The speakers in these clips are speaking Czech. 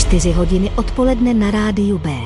4 hodiny odpoledne na rádiu B.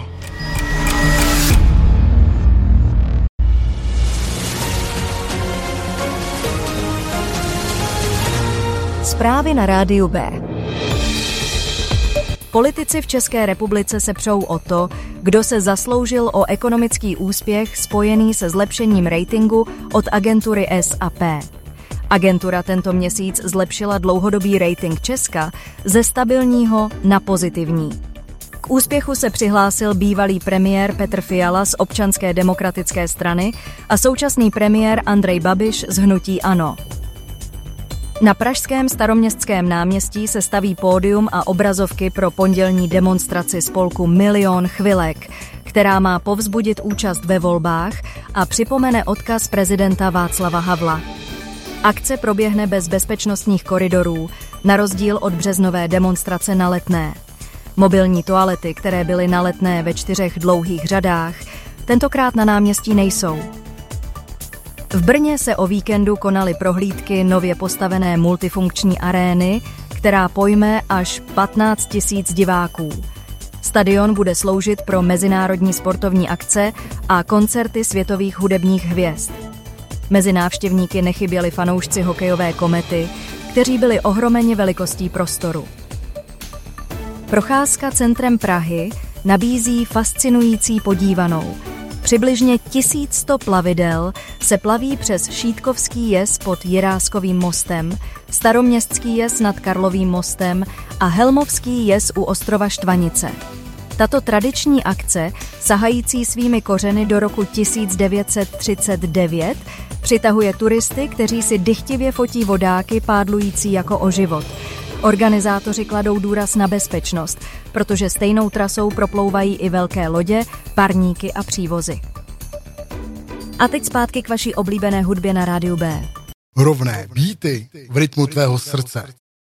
Zprávy na rádiu B. Politici v České republice se přou o to, kdo se zasloužil o ekonomický úspěch spojený se zlepšením ratingu od agentury S&P. Agentura tento měsíc zlepšila dlouhodobý rating Česka ze stabilního na pozitivní. K úspěchu se přihlásil bývalý premiér Petr Fiala z Občanské demokratické strany a současný premiér Andrej Babiš z hnutí ANO. Na pražském Staroměstském náměstí se staví pódium a obrazovky pro pondělní demonstraci spolku Milion chvilek, která má povzbudit účast ve volbách a připomene odkaz prezidenta Václava Havla. Akce proběhne bez bezpečnostních koridorů, na rozdíl od březnové demonstrace na Letné. Mobilní toalety, které byly na Letné ve 4 dlouhých řadách, tentokrát na náměstí nejsou. V Brně se o víkendu konaly prohlídky nově postavené multifunkční arény, která pojme až 15 000 diváků. Stadion bude sloužit pro mezinárodní sportovní akce a koncerty světových hudebních hvězd. Mezi návštěvníky nechyběli fanoušci hokejové Komety, kteří byli ohromeni velikostí prostoru. Procházka centrem Prahy nabízí fascinující podívanou. Přibližně 1100 plavidel se plaví přes Šítkovský jez pod Jiráskovým mostem, Staroměstský jez nad Karlovým mostem a Helmovský jez u ostrova Štvanice. Tato tradiční akce, sahající svými kořeny do roku 1939, přitahuje turisty, kteří si dychtivě fotí vodáky pádlující jako o život. Organizátoři kladou důraz na bezpečnost, protože stejnou trasou proplouvají i velké lodě, parníky a přívozy. A teď zpátky k vaší oblíbené hudbě na rádiu B. Rovné beaty v rytmu tvého srdce.